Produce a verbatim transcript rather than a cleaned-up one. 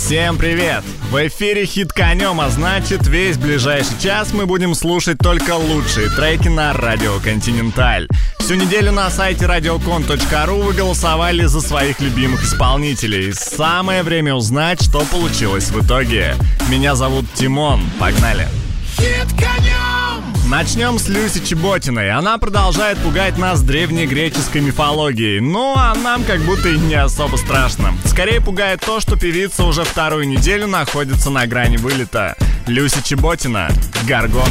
Всем привет! В эфире Хит Конем, а значит весь ближайший час мы будем слушать только лучшие треки на Радио Континенталь. Всю неделю на сайте радиокон точка ру вы голосовали за своих любимых исполнителей. Самое время узнать, что получилось в итоге. Меня зовут Тимон, погнали! Хит Конем! Начнем с Люси Чеботиной. Она продолжает пугать нас древнегреческой мифологией. Ну, а нам как будто и не особо страшно. Скорее пугает то, что певица уже вторую неделю находится на грани вылета. Люси Чеботина, Горгона.